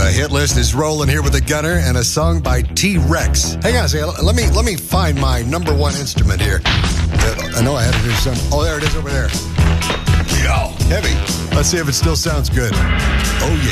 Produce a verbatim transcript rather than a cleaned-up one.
The hit list is rolling here with the Gunner and a song by T-Rex. Hang on a second. Let me, let me find my number one instrument here. Uh, I know I had it here some. Oh, there it is over there. Yo, heavy. Let's see if it still sounds good. Oh, yeah.